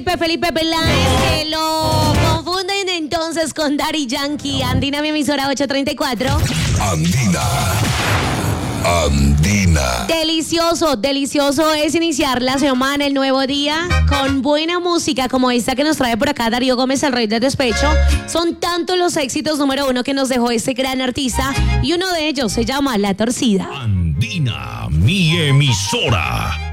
Felipe Peláez, que lo confunden entonces con Daddy Yankee. Andina, mi emisora 834. Andina. Delicioso es iniciar la semana, el nuevo día, con buena música como esta que nos trae por acá Darío Gómez, el rey del despecho. Son tantos los éxitos número uno que nos dejó este gran artista y uno de ellos se llama La Torcida. Andina, mi emisora.